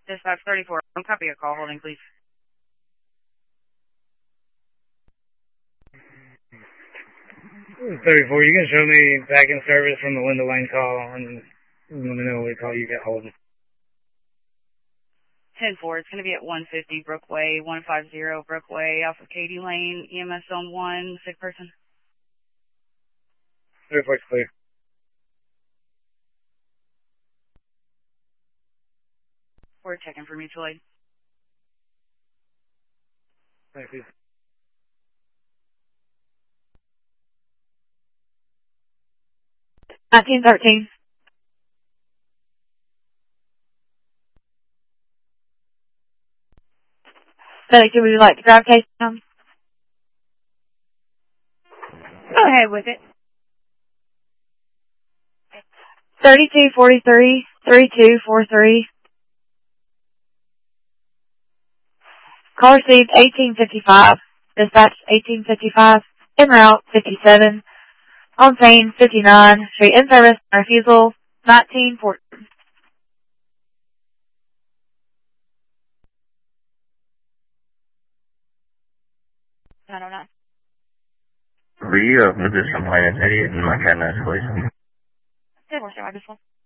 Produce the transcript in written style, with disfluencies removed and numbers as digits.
Dispatch 34. Don't copy a call holding, please. 34, you can show me back in service from the window line call and let me know what call you get hold of. 10-4, it's going to be at 150 Brookway, 150 Brookway, off of Katy Lane, EMS Zone 1, sick person. 34's clear. We're checking for mutual aid. Thank you. $19.13. Would you like to grab case down? Go ahead with it. 3243, 3243. Call received 1855. Dispatch 1855. En route 57. On scene 59. Street in service. Refusal 1914. 909. Will you move this complaint into my cabinets, please? Good, we'll show this one.